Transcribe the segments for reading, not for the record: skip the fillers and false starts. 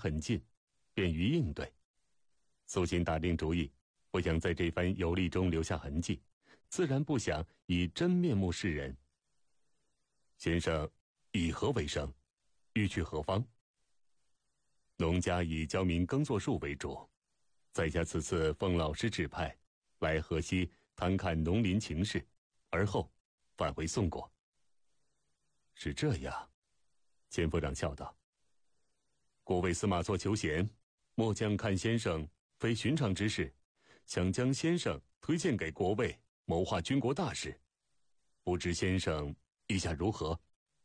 很近，便于应对。苏秦打定主意，不想在这番游历中留下痕迹，自然不想以真面目示人。先生以何为生？欲去何方？农家以教民耕作术为主，在下此次奉老师指派，来河西探看农林情势，而后返回宋国。是这样，钱府长笑道。国尉司马错求贤，末将看先生非寻常之事，想将先生推荐给国尉，谋划军国大事，不知先生意下如何？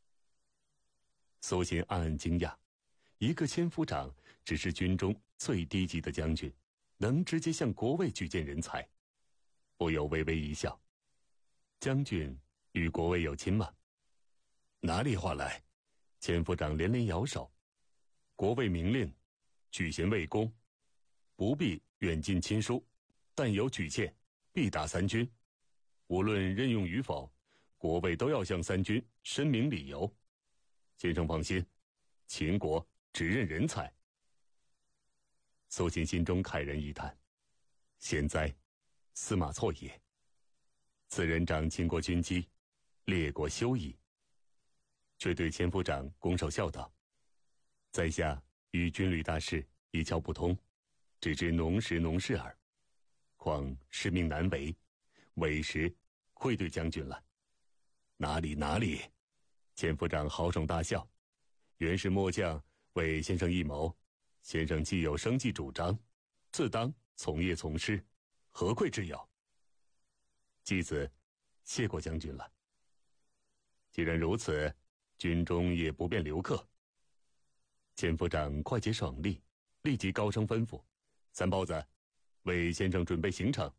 苏秦暗暗惊讶，一个千夫长只是军中最低级的将军，能直接向国尉举荐人才，不由微微一笑。将军与国尉有亲吗？哪里话来？千夫长连连摇手。国尉明令，举贤为公，不必远近亲疏，但有举荐，必达三军。无论任用与否，国尉都要向三军申明理由。先生放心，秦国只认人才。苏秦心中慨然一叹，贤哉，司马错也。此人掌秦国军机，列国休矣。却对千夫长拱手笑道：在下与军旅大事一窍不通，只知农时农事耳，况使命难为，委实愧对将军了。哪里哪里，千夫长豪爽大笑，原是末将为先生一谋，先生既有生计主张，自当从业从师，何愧之有？继子谢过将军了。既然如此，军中也不便留客。千夫长快捷爽利，立即高声吩咐：三包子，为先生准备行程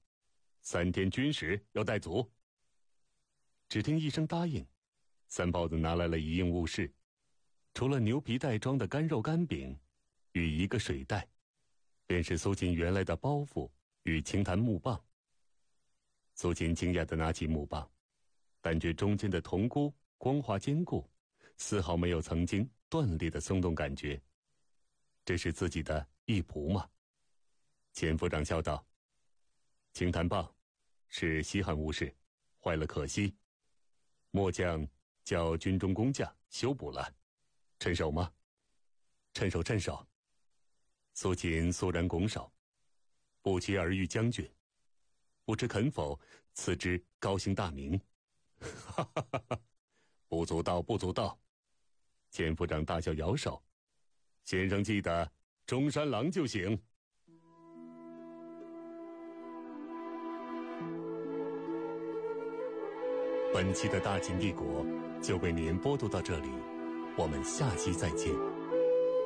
，3天军食要带足。只听一声答应，三包子拿来了一应物事，除了牛皮袋装的干肉干饼与一个水袋，便是苏秦原来的包袱与青檀木棒。苏秦惊讶地拿起木棒，感觉中间的铜箍光滑坚固，丝毫没有曾经断裂的松动感觉。这是自己的义仆吗？钱夫长笑道：青檀棒是稀罕物事，坏了可惜，末将叫军中工匠修补了，趁手吗？趁手趁手。苏秦肃然拱手：不期而遇将军，不知肯否赐之高姓大名？哈哈哈哈，不足道不足道。钱夫长大笑摇手：先生记得中山狼就行。本期的大秦帝国就为您播读到这里，我们下期再见。